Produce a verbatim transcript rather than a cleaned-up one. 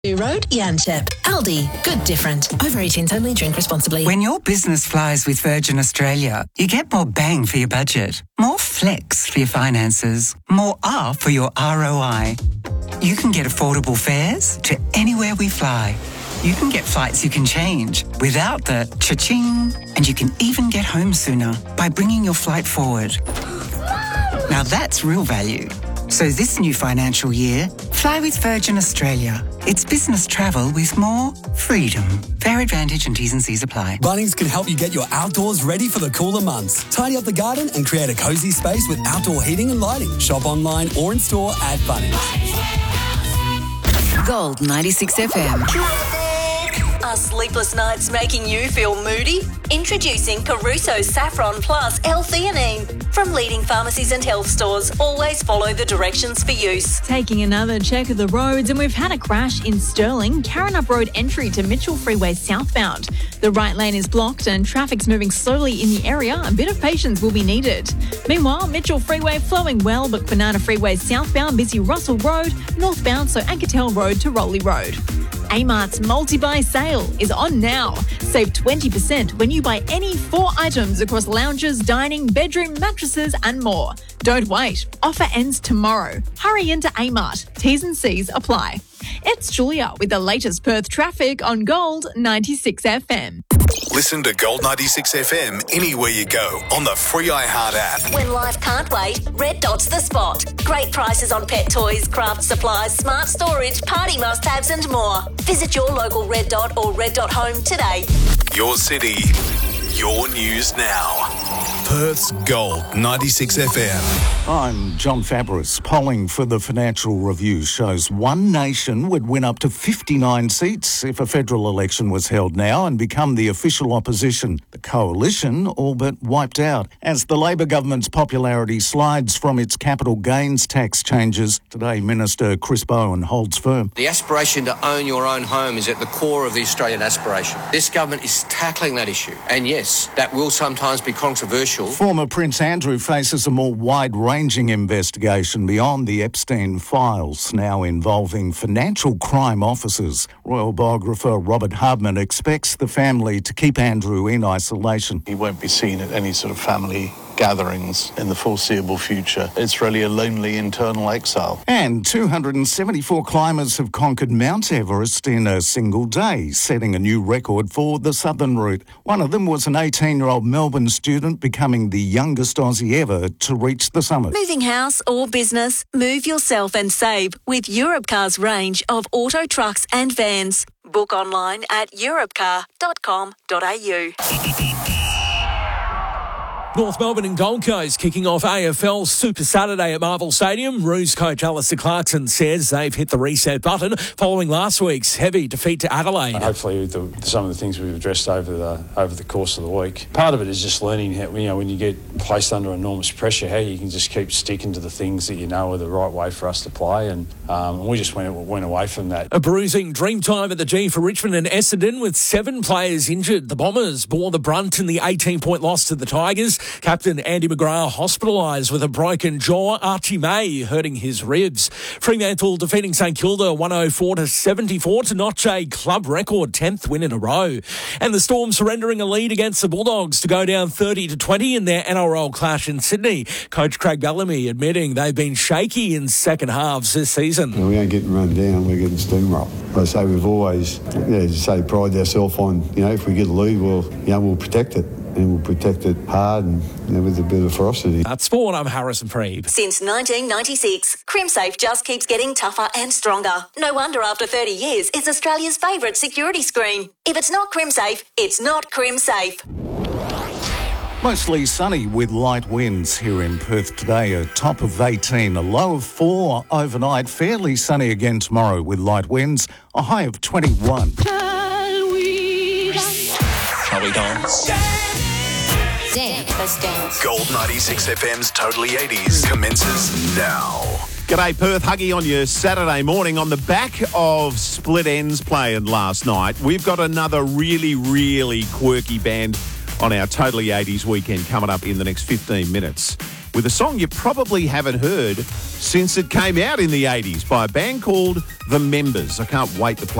Road, Yanchep. Aldi, good different. Over eighteens only, drink responsibly. When your business flies with Virgin Australia, you get more bang for your budget, more flex for your finances, more R for your R O I. You can get affordable fares to anywhere we fly. You can get flights you can change without the cha-ching, and you can even get home sooner by bringing your flight forward. Now that's real value. So this new financial year, fly with Virgin Australia. It's business travel with more freedom. Fare advantage and T's and C's apply. Bunnings can help you get your outdoors ready for the cooler months. Tidy up the garden and create a cosy space with outdoor heating and lighting. Shop online or in store at Bunnings. Gold ninety-six F M. Are sleepless nights making you feel moody? Introducing Caruso Saffron Plus L-theanine. From leading pharmacies and health stores, always follow the directions for use. Taking another check of the roads, and we've had a crash in Stirling, Karrinyup Road entry to Mitchell Freeway southbound. The right lane is blocked and traffic's moving slowly in the area. A bit of patience will be needed. Meanwhile, Mitchell Freeway flowing well, but Kwinana Freeway southbound busy Russell Road, northbound so Anketel Road to Rowley Road. Amart's multi-buy sale is on now. Save twenty percent when you buy any four items across lounges, dining, bedroom, mattresses and more. Don't wait. Offer ends tomorrow. Hurry into Amart. T's and C's apply. It's Julia with the latest Perth traffic on Gold ninety-six F M. Listen to Gold ninety-six F M anywhere you go on the free iHeart app. When life can't wait, Red Dot's the spot. Great prices on pet toys, craft supplies, smart storage, party must-haves and more. Visit your local Red Dot or Red Dot Home today. Your city, your news now. Perth's Gold ninety-six F M. I'm John Fabris. Polling for the Financial Review shows One Nation would win up to fifty-nine seats if a federal election was held now and become the official opposition. The coalition all but wiped out as the Labor government's popularity slides from its capital gains tax changes. Today, Minister Chris Bowen holds firm. The aspiration to own your own home is at the core of the Australian aspiration. This government is tackling that issue. And yes, that will sometimes be controversial. Former Prince Andrew faces a more wide-ranging investigation beyond the Epstein files, now involving financial crime officers. Royal biographer Robert Hardman expects the family to keep Andrew in isolation. He won't be seen at any sort of family gatherings in the foreseeable future. It's really a lonely internal exile. And two hundred seventy-four climbers have conquered Mount Everest in a single day, setting a new record for the southern route. One of them was an eighteen-year-old Melbourne student, becoming the youngest Aussie ever to reach the summit. Moving house or business? Move yourself and save with Europcar's range of auto trucks and vans. Book online at europcar dot com dot a u. North Melbourne and Gold Coast kicking off A F L Super Saturday at Marvel Stadium. Roos coach Alistair Clarkson says they've hit the reset button following last week's heavy defeat to Adelaide. Hopefully with the, some of the things we've addressed over the over the course of the week. Part of it is just learning how, you know, when you get placed under enormous pressure, how you can just keep sticking to the things that you know are the right way for us to play, and um, we just went went away from that. A bruising Dreamtime at the G for Richmond and Essendon with seven players injured. The Bombers bore the brunt in the eighteen-point loss to the Tigers. Captain Andy McGrath hospitalised with a broken jaw. Archie May hurting his ribs. Fremantle defeating St Kilda one oh four to seventy-four to notch a club record tenth win in a row. And the Storm surrendering a lead against the Bulldogs to go down thirty to twenty in their N R L clash in Sydney. Coach Craig Bellamy admitting they've been shaky in second halves this season. We ain't getting run down, we're getting steamrolled. I say we've always, yeah, say pride ourselves on, you know, if we get a lead, well, you know, we'll protect it. And we'll protect it hard and, you know, with a bit of ferocity. That's sport. I'm Harrison Preeb. Since nineteen ninety-six, CrimSafe just keeps getting tougher and stronger. No wonder after thirty years, it's Australia's favourite security screen. If it's not CrimSafe, it's not CrimSafe. Mostly sunny with light winds here in Perth today, a top of eighteen, a low of four overnight, fairly sunny again tomorrow with light winds, a high of twenty-one. Shall we dance? Dance. Let's dance. Gold ninety-six F M's Totally eighties commences now. G'day Perth, Huggy on your Saturday morning. On the back of Split Ends playing last night, we've got another really, really quirky band on our Totally eighties weekend coming up in the next fifteen minutes. with a song you probably haven't heard since it came out in the eighties by a band called The Members. I can't wait to play